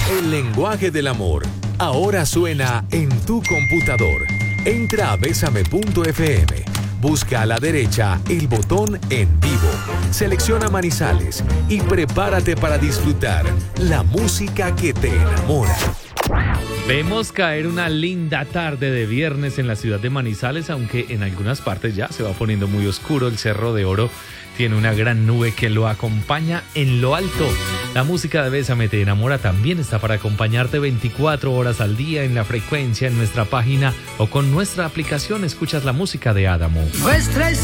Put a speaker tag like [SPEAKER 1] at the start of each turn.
[SPEAKER 1] El lenguaje del amor ahora suena en tu computador. Entra a Bésame.fm. Busca a la derecha el botón En Vivo. Selecciona Manizales y prepárate para disfrutar la música que te enamora.
[SPEAKER 2] Vemos caer una linda tarde de viernes en la ciudad de Manizales, aunque en algunas partes ya se va poniendo muy oscuro. El Cerro de Oro tiene una gran nube que lo acompaña en lo alto. La música de Bésame te enamora también está para acompañarte 24 horas al día en la frecuencia, en nuestra página o con nuestra aplicación. Escuchas la música de Adamo.